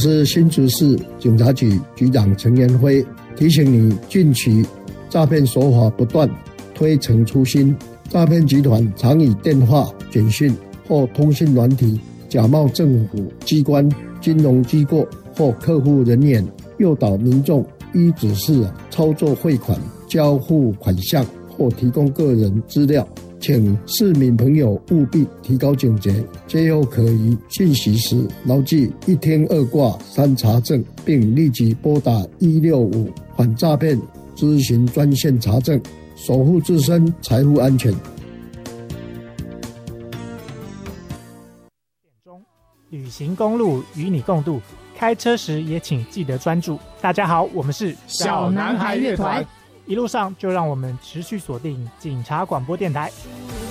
是新竹市警察局局长陈元辉提醒你，近期诈骗手法不断，推陈出新，诈骗集团常以电话、简讯或通讯软体假冒政府机关、金融机构或客户人员，诱导民众依指示操作汇款、交付款项或提供个人资料，请市民朋友务必提高警觉，接后可疑讯息时牢记一听二挂三查证，并立即拨打165反诈骗咨询专线查证，守护自身财富安全。 旅行公路与你共度，开车时也请记得专注。大家好，我们是小男孩乐团， 一路上就让我们持续锁定警察广播电台。